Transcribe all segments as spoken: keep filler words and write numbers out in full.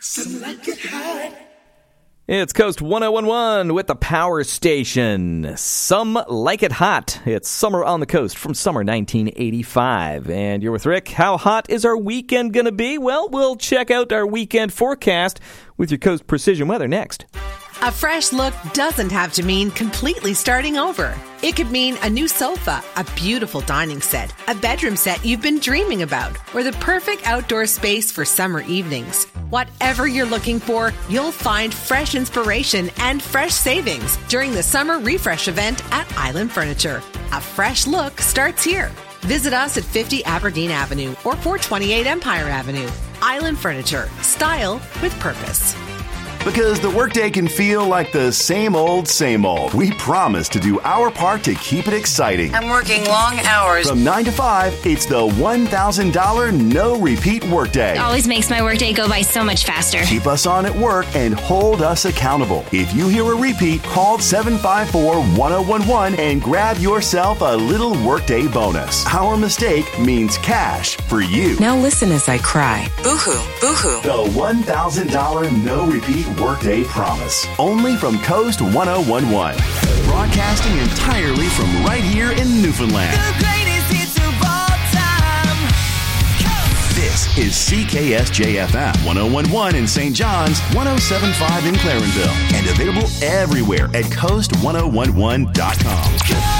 Some like it hot. It's Coast one oh one one with the Power Station. Some like it hot. It's Summer on the Coast from summer nineteen eighty-five. And you're with Rick. How hot is our weekend going to be? Well, we'll check out our weekend forecast with your Coast Precision Weather next. A fresh look doesn't have to mean completely starting over. It could mean a new sofa, a beautiful dining set, a bedroom set you've been dreaming about, or the perfect outdoor space for summer evenings. Whatever you're looking for, you'll find fresh inspiration and fresh savings during the Summer Refresh event at Island Furniture. A fresh look starts here. Visit us at fifty Aberdeen Avenue or four twenty-eight Empire Avenue. Island Furniture. Style with purpose. Because the workday can feel like the same old, same old. We promise to do our part to keep it exciting. I'm working long hours. From nine to five, it's the one thousand dollars no-repeat workday. It always makes my workday go by so much faster. Keep us on at work and hold us accountable. If you hear a repeat, call seven five four, one oh one one and grab yourself a little workday bonus. Our mistake means cash for you. Now listen as I cry. Boo-hoo, boo-hoo. The one thousand dollars no-repeat workday promise. Only from Coast one oh one one. Broadcasting entirely from right here in Newfoundland. The greatest hits of all time. Coast. This is C K S J F M one oh one one in Saint John's, one oh seven point five in Clarenville, and available everywhere at coast one oh one one dot com.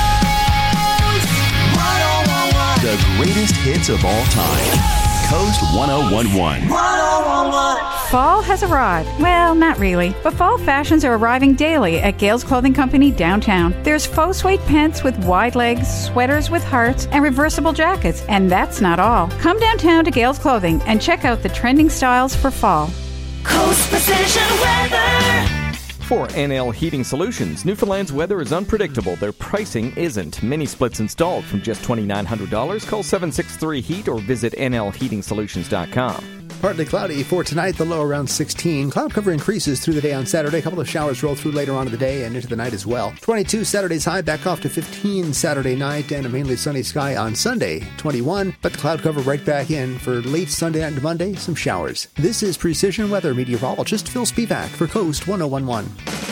Coast one oh one one. The greatest hits of all time. Coast one oh one one. one oh one one. Fall has arrived. Well, not really, but fall fashions are arriving daily at Gales Clothing Company downtown. There's faux suede pants with wide legs, sweaters with hearts, and reversible jackets. And that's not all. Come downtown to Gales Clothing and check out the trending styles for fall. Coast Precision Weather. For N L Heating Solutions, Newfoundland's weather is unpredictable. Their pricing isn't. Mini splits installed from just two thousand nine hundred dollars. Call seven six three heat or visit N L heating solutions dot com. Partly cloudy for tonight, the low around sixteen. Cloud cover increases through the day on Saturday. A couple of showers roll through later on in the day and into the night as well. twenty-two Saturday's high, back off to fifteen Saturday night, and a mainly sunny sky on Sunday, twenty-one. But the cloud cover right back in for late Sunday night into Monday, some showers. This is Precision Weather meteorologist Phil Spivak for Coast one oh one one.